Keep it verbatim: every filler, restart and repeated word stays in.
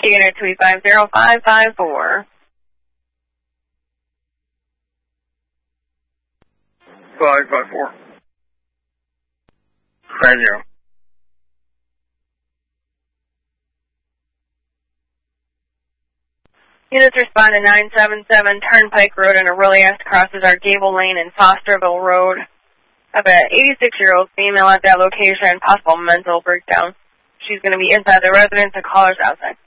Unit two five zero five five four. Five five four. Five zero. Units respond to nine seven seven Turnpike Road in Orillia, crosses our Gable Lane and Fosterville Road. I have an eighty-six-year-old female at that location, possible mental breakdown. She's going to be inside the residence and callers outside.